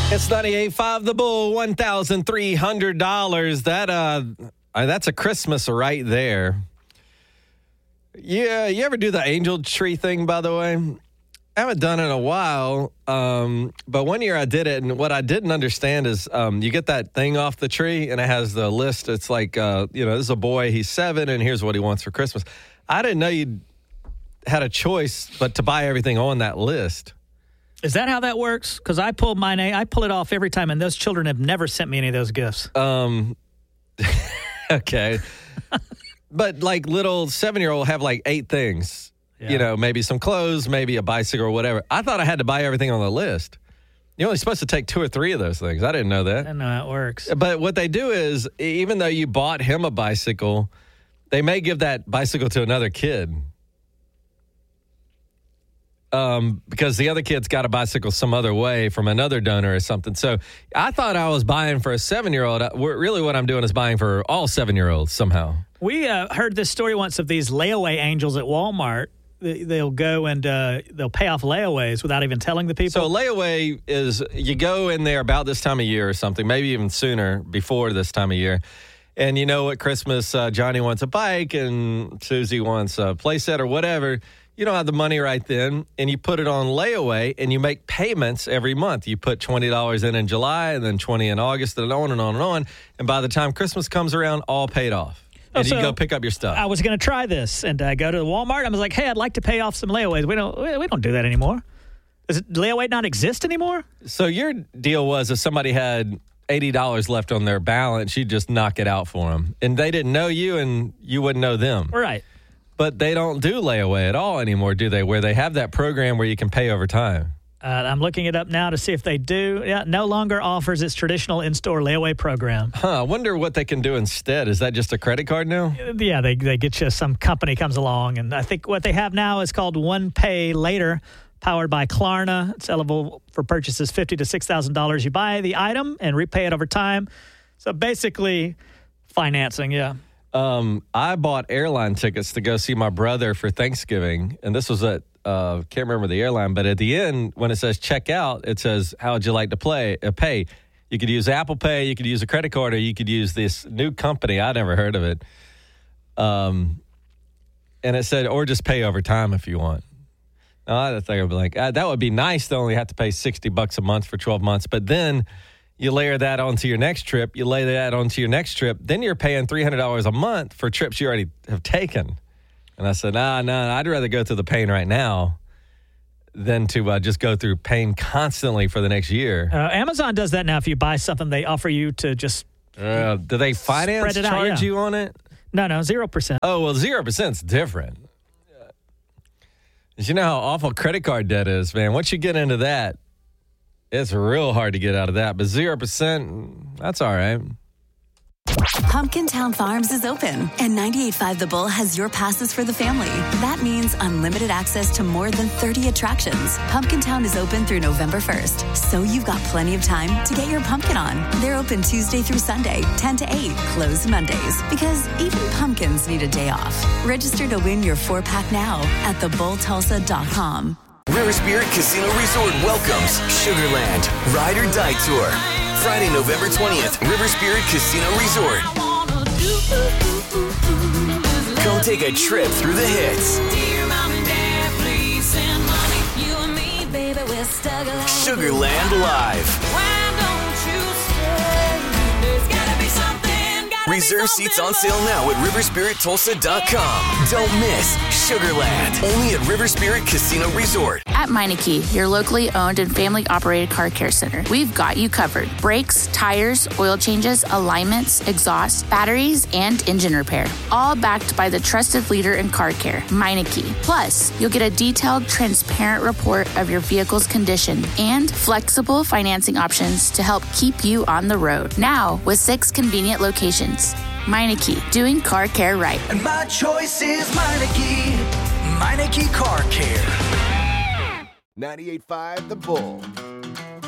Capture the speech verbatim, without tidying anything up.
It's ninety-eight point five The Bull, one thousand three hundred dollars. That uh, that's a Christmas right there. Yeah, you ever do the angel tree thing, by the way? I haven't done it in a while, um, but one year I did it, and what I didn't understand is um, you get that thing off the tree, and it has the list. It's like, uh, you know, this is a boy, he's seven, and here's what he wants for Christmas. I didn't know you had a choice but to buy everything on that list. Is that how that works? Because I pull my name, I pull it off every time, and those children have never sent me any of those gifts. Um, okay. But like little seven-year-old have like eight things. Yeah. You know, maybe some clothes, maybe a bicycle or whatever. I thought I had to buy everything on the list. You're only supposed to take two or three of those things. I didn't know that. I didn't know how it works. But what they do is, even though you bought him a bicycle, they may give that bicycle to another kid. Um, because the other kid's got a bicycle some other way from another donor or something. So I thought I was buying for a seven-year-old. Really what I'm doing is buying for all seven-year-olds somehow. We uh, heard this story once of these layaway angels at Walmart. They'll go and uh, they'll pay off layaways without even telling the people. So layaway is you go in there about this time of year or something, maybe even sooner before this time of year. And you know, at Christmas, uh, Johnny wants a bike and Susie wants a playset or whatever. You don't have the money right then, and you put it on layaway, and you make payments every month. You put twenty dollars in in July, and then twenty in August, and on and on and on. And by the time Christmas comes around, all paid off. And oh, so you go pick up your stuff. I was going to try this, and I go to Walmart. I was like, hey, I'd like to pay off some layaways. We don't we don't do that anymore. Does it, layaway not exist anymore? So your deal was if somebody had eighty dollars left on their balance, you'd just knock it out for them. And they didn't know you, and you wouldn't know them. Right. But they don't do layaway at all anymore, do they? Where they have that program where you can pay over time. Uh, I'm looking it up now to see if they do. Yeah, no longer offers its traditional in-store layaway program. Huh, I wonder what they can do instead. Is that just a credit card now? Yeah, they they get you, some company comes along, and I think what they have now is called One Pay Later, powered by Klarna. It's eligible for purchases fifty thousand to six thousand dollars. You buy the item and repay it over time. So basically, financing, yeah. Um, I bought airline tickets to go see my brother for Thanksgiving, and this was at, uh, can't remember the airline, but at the end, when it says check out, it says, how would you like to play, uh, pay? You could use Apple Pay, you could use a credit card, or you could use this new company. I never heard of it. Um, and it said, or just pay over time if you want. Now, I think I'd be like, uh, that would be nice to only have to pay sixty bucks a month for twelve months, but then you layer that onto your next trip. You lay that onto your next trip. Then you're paying three hundred dollars a month for trips you already have taken. And I said, nah, nah, I'd rather go through the pain right now than to uh, just go through pain constantly for the next year. Uh, Amazon does that now. If you buy something, they offer you to just uh, do they finance charge out, yeah. you on it? No, no, zero percent. Oh, well, zero percent is different. You know how awful credit card debt is, man. Once you get into that, it's real hard to get out of that, but zero percent, that's all right. Pumpkin Town Farms is open, and ninety-eight point five The Bull has your passes for the family. That means unlimited access to more than thirty attractions. Pumpkin Town is open through November first, so you've got plenty of time to get your pumpkin on. They're open Tuesday through Sunday, ten to eight, closed Mondays, because even pumpkins need a day off. Register to win your four-pack now at the bull tulsa dot com. River Spirit Casino Resort welcomes Sugarland Ride or Die Tour. Friday, November twentieth, River Spirit Casino Resort. Come take a trip through the hits. Sugarland Live. Reserve seats on sale now at river spirit tulsa dot com. Don't miss Sugarland, only at River Spirit Casino Resort. At Meineke, your locally owned and family-operated car care center, we've got you covered. Brakes, tires, oil changes, alignments, exhaust, batteries, and engine repair. All backed by the trusted leader in car care, Meineke. Plus, you'll get a detailed, transparent report of your vehicle's condition and flexible financing options to help keep you on the road. Now, with six convenient locations. Meineke, doing car care right. And my choice is Meineke. Meineke Car Care. ninety-eight point five The Bull.